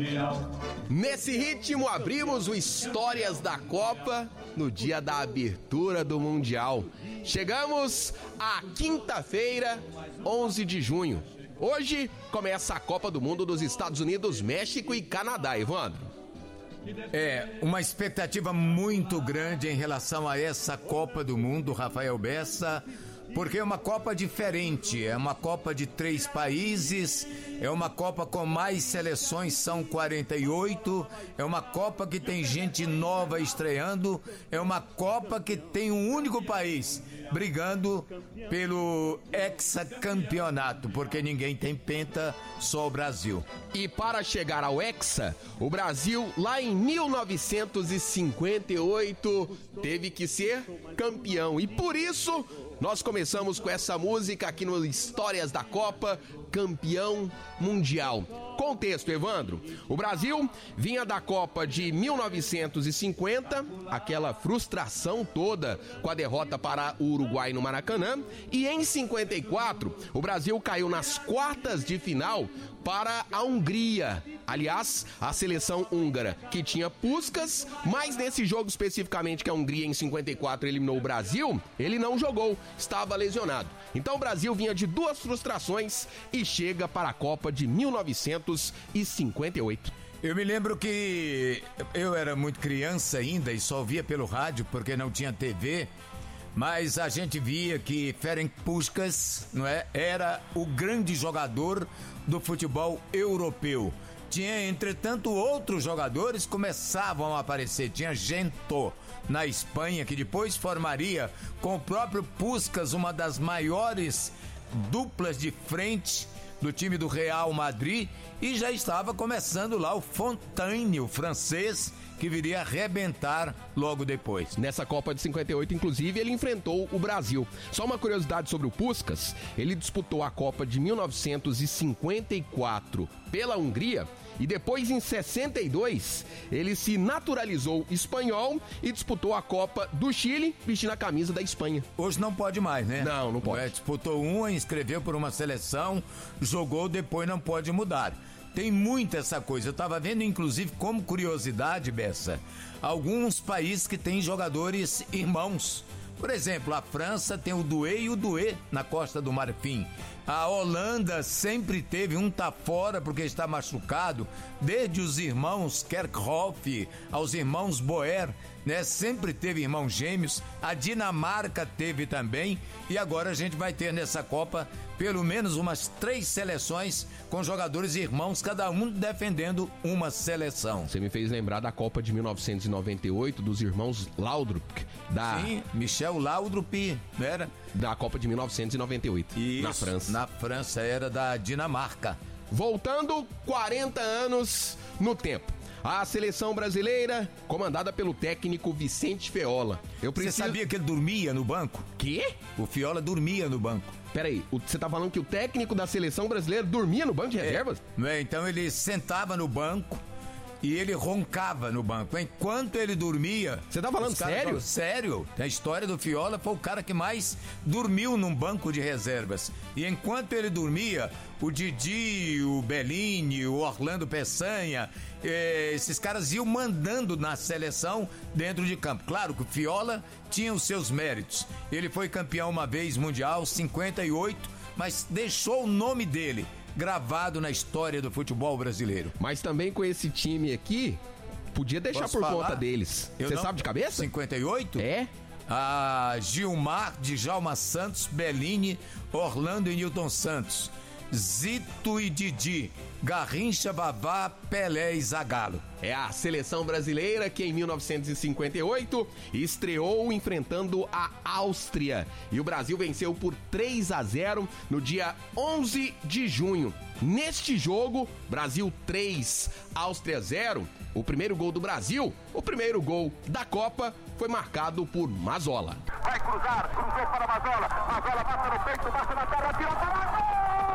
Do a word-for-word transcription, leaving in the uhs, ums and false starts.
Nesse ritmo, abrimos o Histórias da Copa no dia da abertura do Mundial. Chegamos à quinta-feira, onze de junho. Hoje começa a Copa do Mundo dos Estados Unidos, México e Canadá, Evandro. É, uma expectativa muito grande em relação a essa Copa do Mundo, Rafael Bessa, porque é uma Copa diferente, é uma Copa de três países, é uma Copa com mais seleções, são quarenta e oito, é uma Copa que tem gente nova estreando, é uma Copa que tem um único país brigando pelo hexacampeonato, porque ninguém tem penta, só o Brasil. E para chegar ao Hexa, o Brasil, lá em mil novecentos e cinquenta e oito, teve que ser campeão. E por isso, nós começamos com essa música aqui no Histórias da Copa, campeão mundial. Contexto, Evandro. O Brasil vinha da Copa de mil novecentos e cinquenta, aquela frustração toda com a derrota para o Uruguai no Maracanã. E em cinquenta e quatro, o Brasil caiu nas quartas de final para a Hungria. Aliás, a seleção húngara que tinha Puskás, mas nesse jogo especificamente que a Hungria em cinquenta e quatro eliminou o Brasil, ele não jogou, estava lesionado. Então o Brasil vinha de duas frustrações e chega para a Copa de mil novecentos e cinquenta e oito. Eu me lembro que eu era muito criança ainda e só via pelo rádio porque não tinha T V, mas a gente via que Ferenc Puskás, não é, era o grande jogador do futebol europeu. Tinha, entretanto, outros jogadores começavam a aparecer. Tinha Gento na Espanha, que depois formaria com o próprio Puskás uma das maiores duplas de frente do time do Real Madrid, e já estava começando lá o Fontaine, o francês, que viria arrebentar logo depois. Nessa Copa de cinquenta e oito, inclusive, ele enfrentou o Brasil. Só uma curiosidade sobre o Puskás, ele disputou a Copa de mil novecentos e cinquenta e quatro pela Hungria, e depois, em sessenta e dois, ele se naturalizou espanhol e disputou a Copa do Chile vestindo a camisa da Espanha. Hoje não pode mais, né? Não, não pode. É, disputou uma, inscreveu por uma seleção, jogou, depois não pode mudar. Tem muita essa coisa. Eu tava vendo, inclusive, como curiosidade, Bessa, alguns países que têm jogadores irmãos. Por exemplo, a França tem o Doué e o Doué na Costa do Marfim. A Holanda sempre teve, um tá fora porque está machucado, desde os irmãos Kerkhoff aos irmãos Boer, né? Sempre teve irmãos gêmeos. A Dinamarca teve também, e agora a gente vai ter nessa Copa pelo menos umas três seleções com jogadores irmãos, cada um defendendo uma seleção. Você me fez lembrar da Copa de mil novecentos e noventa e oito dos irmãos Laudrup, da... Sim, Michel Laudrup, não era? Da Copa de mil novecentos e noventa e oito, Isso, na França. Na França, era da Dinamarca. Voltando quarenta anos no tempo. A seleção brasileira, comandada pelo técnico Vicente Feola. Eu preciso... Você sabia que ele dormia no banco? Quê? O Feola dormia no banco. Peraí, você tá falando que o técnico da seleção brasileira dormia no banco de reservas? É, então ele sentava no banco e ele roncava no banco. Enquanto ele dormia... Você tá falando sério? Falam, sério. A história do Feola foi o cara que mais dormiu num banco de reservas. E enquanto ele dormia, o Didi, o Bellini, o Orlando Peçanha, eh, esses caras iam mandando na seleção dentro de campo. Claro que o Feola tinha os seus méritos. Ele foi campeão uma vez mundial, cinquenta e oito, mas deixou o nome dele gravado na história do futebol brasileiro. Mas também com esse time aqui, podia deixar Posso por falar? Conta deles. Você sabe de cabeça? cinquenta e oito? É. Ah, Gilmar, Djalma Santos, Bellini, Orlando e Nilton Santos, Zito e Didi, Garrincha, Vavá, Pelé e Zagallo. É a seleção brasileira que em mil novecentos e cinquenta e oito estreou enfrentando a Áustria. E o Brasil venceu por três a zero no dia onze de junho. Neste jogo, Brasil três, Áustria zero. O primeiro gol do Brasil, o primeiro gol da Copa, foi marcado por Mazzola. Vai cruzar, cruzou para Mazzola. Mazzola passa no peito, passa na terra, tira para gol!